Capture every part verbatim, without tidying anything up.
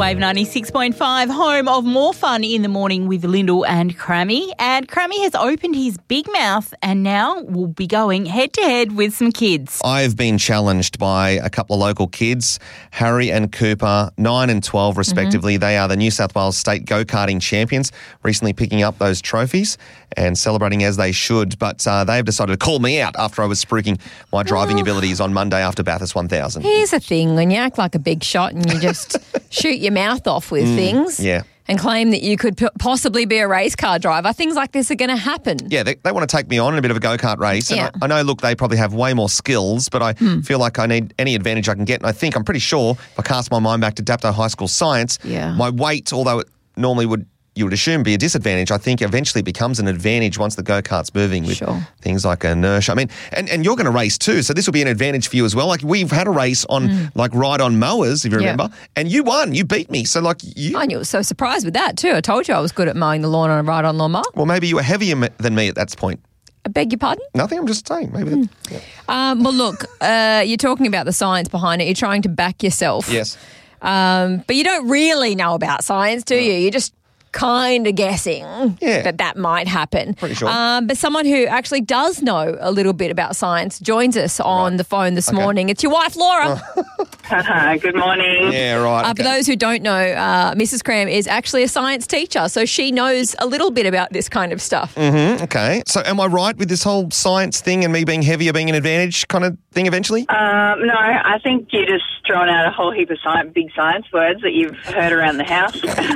Wave ninety-six point five, home of more fun in the morning with Lyndall and Crammy. And Crammy has opened his big mouth and now will be going head-to-head with some kids. I've been challenged by a couple of local kids, Harry and Cooper, nine and twelve respectively. Mm-hmm. They are the New South Wales State go-karting champions, recently picking up those trophies and celebrating as they should. But uh, they've decided to call me out after I was spruiking my driving well, abilities on Monday after Bathurst one thousand. Here's the thing, when you act like a big shot and you just shoot your mouth off with mm, things yeah. and claim that you could p- possibly be a race car driver, things like this are going to happen. Yeah, they, they want to take me on in a bit of a go-kart race. And yeah. I, I know, look, they probably have way more skills, but I hmm. feel like I need any advantage I can get. And I think, I'm pretty sure, if I cast my mind back to Dapto High School Science, yeah. my weight, although it normally would, you would assume, be a disadvantage, I think eventually becomes an advantage once the go-kart's moving with sure. things like inertia. I mean, and, and you're going to race too, so this will be an advantage for you as well. Like, we've had a race on, mm. like, ride-on mowers, if you remember, yep. and you won. You beat me. So, like, you... I was so surprised with that too. I told you I was good at mowing the lawn on a ride-on lawnmower. Well, maybe you were heavier than me at that point. I beg your pardon? Nothing, I'm just saying. Maybe. Mm. That, yeah. um, well, look, uh, you're talking about the science behind it. You're trying to back yourself. Yes. Um, but you don't really know about science, do no. you? You just... kind of guessing yeah. that that might happen. Pretty sure. Um, but someone who actually does know a little bit about science joins us on right. the phone this okay. morning. It's your wife, Laura. Uh, good morning. Yeah, right. Uh, okay. For those who don't know, uh, Missus Cram is actually a science teacher, so she knows a little bit about this kind of stuff. Mm-hmm. Okay. So am I right with this whole science thing and me being heavier being an advantage kind of thing eventually? Um, no, I think you're just throwing out a whole heap of science, big science words that you've heard around the house.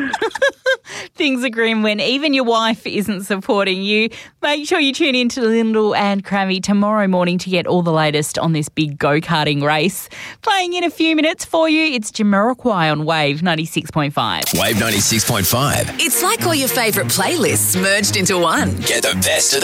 Things are grim when even your wife isn't supporting you. Make sure you tune in to Lyndall and Crammy tomorrow morning to get all the latest on this big go-karting race. Playing in a few minutes for you, it's Jamiroquai on Wave ninety-six point five. Wave ninety-six point five. It's like all your favourite playlists merged into one. Get the best of the